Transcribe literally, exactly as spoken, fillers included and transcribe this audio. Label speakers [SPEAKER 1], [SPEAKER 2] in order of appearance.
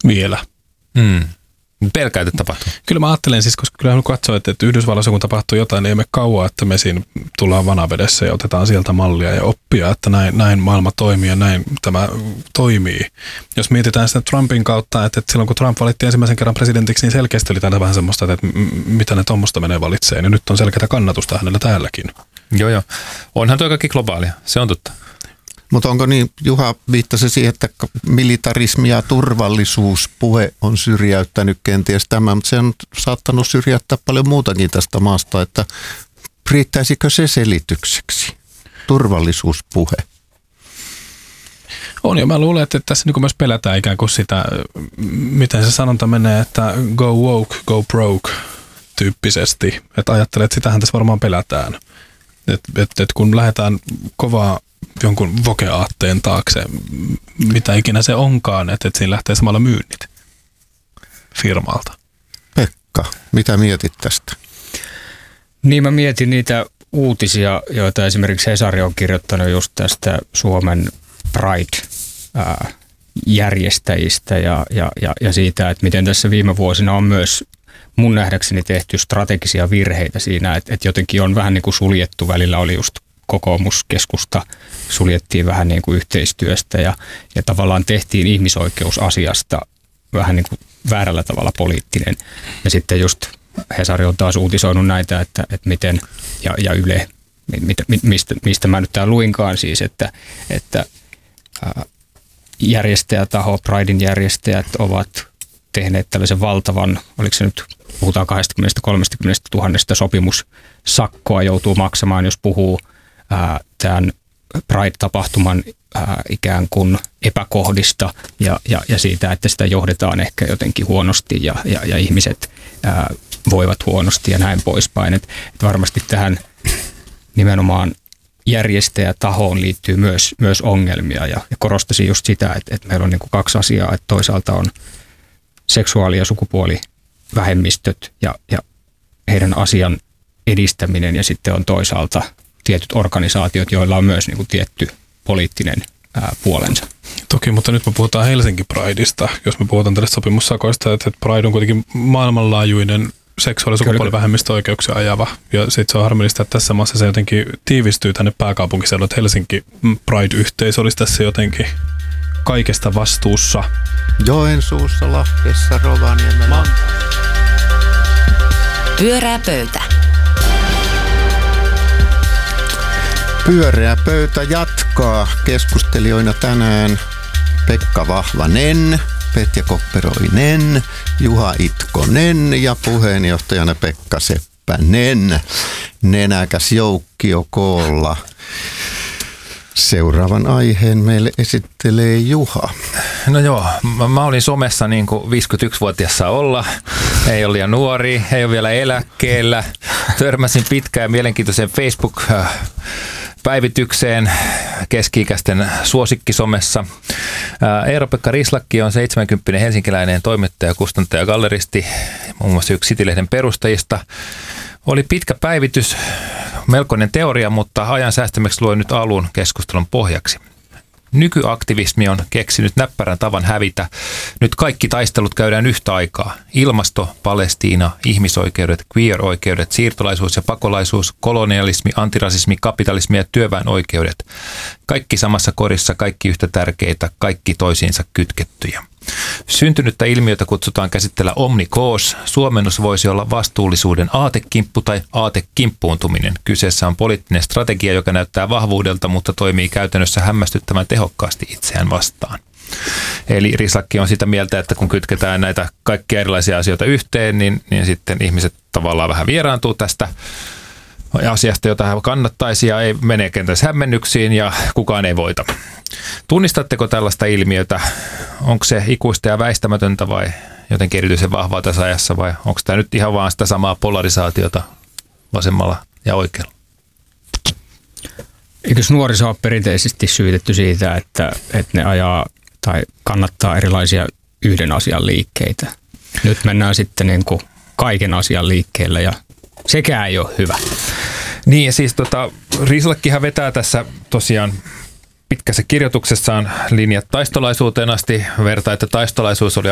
[SPEAKER 1] vielä.
[SPEAKER 2] Mm. Pelkää, että tapahtuu.
[SPEAKER 1] Kyllä mä ajattelen siis, koska kyllä katsoo, että, että Yhdysvalloissa kun tapahtuu jotain, niin ei me kauan, että me siinä tullaan vanavedessä ja otetaan sieltä mallia ja oppia, että näin, näin maailma toimii ja näin tämä toimii. Jos mietitään sitä Trumpin kautta, että, että silloin kun Trump valittiin ensimmäisen kerran presidentiksi, niin selkeästi oli täällä vähän semmoista, että mitä ne tuommoista menee valitseen. Ja nyt on selkeää kannatusta hänellä täälläkin.
[SPEAKER 2] Joo, joo. Onhan tuo kaikki globaalia. Se on totta.
[SPEAKER 3] Mutta onko niin, Juha viittasi siihen, että militarismi ja turvallisuuspuhe on syrjäyttänyt kenties tämä, mutta se on saattanut syrjäyttää paljon muutakin tästä maasta, että riittäisikö se selitykseksi? Turvallisuuspuhe.
[SPEAKER 1] On ja mä luulen, että tässä niin myös pelätään ikään kuin sitä, miten se sanonta menee, että go woke, go broke tyyppisesti. Että ajattelee, että sitähän tässä varmaan pelätään. Että et, et kun lähdetään kovaa jonkun voke-aatteen taakse, mitä ikinä se onkaan, että, että siinä lähtee samalla myynnit firmalta.
[SPEAKER 3] Pekka, mitä mietit tästä?
[SPEAKER 4] Niin mä mietin niitä uutisia, joita esimerkiksi Hesari on kirjoittanut just tästä Suomen Pride-järjestäjistä ja, ja, ja, ja siitä, että miten tässä viime vuosina on myös mun nähdäkseni tehty strategisia virheitä siinä, että, että jotenkin on vähän niin kuin suljettu, välillä oli just kokoomuskeskusta suljettiin vähän niin kuin yhteistyöstä ja, ja tavallaan tehtiin ihmisoikeusasiasta vähän niin kuin väärällä tavalla poliittinen. Ja sitten just Hesari on taas uutisoinut näitä, että, että miten, ja, ja Yle, mit, mistä, mistä mä nyt täällä luinkaan siis, että, että ää, järjestäjätaho, Pridein järjestäjät ovat tehneet tällaisen valtavan, oliko se nyt, puhutaan kaksikymmentä kolmekymmentä tuhatta sopimussakkoa joutuu maksamaan, jos puhuu ää, tämän Pride-tapahtuman ää, ikään kuin epäkohdista ja, ja, ja siitä, että sitä johdetaan ehkä jotenkin huonosti ja, ja, ja ihmiset ää, voivat huonosti ja näin poispäin. Et, et varmasti tähän nimenomaan järjestäjätahoon liittyy myös, myös ongelmia ja, ja korostaisin just sitä, että, että meillä on niin kuin kaksi asiaa, että toisaalta on seksuaali- ja sukupuolivähemmistöt ja, ja heidän asian edistäminen ja sitten on toisaalta tietyt organisaatiot, joilla on myös niin kuin tietty poliittinen ää, puolensa.
[SPEAKER 1] Toki, mutta nyt me puhutaan Helsinki Prideista, jos me puhutaan tästä sopimussakoista, että Pride on kuitenkin maailmanlaajuinen seksuaali- ja sukupuolivähemmistöoikeuksia ajava. Ja sitten se on harmillista, että tässä maassa se jotenkin tiivistyy tänne pääkaupunkiseudulle, että Helsinki Pride-yhteisö olisi tässä jotenkin kaikesta vastuussa.
[SPEAKER 3] Joensuussa, Lahdessa, Rovaniemellä.
[SPEAKER 5] Pyöreä pöytä.
[SPEAKER 3] Pyöreä pöytä jatkaa. Keskustelijoina tänään Pekka Vahvanen, Petja Kopperoinen, Juha Itkonen ja puheenjohtajana Pekka Seppänen. Nenäkäs joukkio koolla. Seuraavan aiheen meille esittelee Juha.
[SPEAKER 2] No joo, mä, mä olin somessa niin kuin viisikymmentäyksivuotias saa olla. Ei ole liian nuori, ei ole vielä eläkkeellä. Törmäsin pitkään mielenkiintoiseen Facebook-päivitykseen keski-ikäisten suosikkisomessa. Eero-Pekka Rislakki on seitsemänkymppinen helsinkiläinen toimittaja, kustantaja, galleristi, muun muassa yksi City-lehden perustajista. Oli pitkä päivitys, melkoinen teoria, mutta ajan säästämiseksi luen nyt alun keskustelun pohjaksi. Nykyaktivismi on keksinyt näppärän tavan hävitä. Nyt kaikki taistelut käydään yhtä aikaa. Ilmasto, Palestiina, ihmisoikeudet, queer-oikeudet, siirtolaisuus ja pakolaisuus, kolonialismi, antirasismi, kapitalismi ja työväenoikeudet. Kaikki samassa korissa, kaikki yhtä tärkeitä, kaikki toisiinsa kytkettyjä. Syntynyttä ilmiötä kutsutaan käsitellä omnikoos. Suomennus voisi olla vastuullisuuden aatekimppu tai aatekimppuuntuminen. Kyseessä on poliittinen strategia, joka näyttää vahvuudelta, mutta toimii käytännössä hämmästyttävän tehokkaasti itseään vastaan. Eli Rislakki on sitä mieltä, että kun kytketään näitä kaikkia erilaisia asioita yhteen, niin, niin sitten ihmiset tavallaan vähän vieraantuu tästä asiasta, jota hän kannattaisi ja ei mene kenties hämmennyksiin ja kukaan ei voita. Tunnistatteko tällaista ilmiötä? Onko se ikuista ja väistämätöntä vai jotenkin erityisen vahvaa tässä ajassa vai onko tämä nyt ihan vaan sitä samaa polarisaatiota vasemmalla ja oikealla?
[SPEAKER 4] Eikös nuoriso ole perinteisesti syytetty siitä, että, että ne ajaa tai kannattaa erilaisia yhden asian liikkeitä? Nyt mennään sitten niin kuin kaiken asian liikkeelle ja sekään ei ole hyvä.
[SPEAKER 2] Niin ja siis tota, Rislakkihan vetää tässä tosiaan pitkässä kirjoituksessaan linjat taistolaisuuteen asti, vertaa, että taistolaisuus oli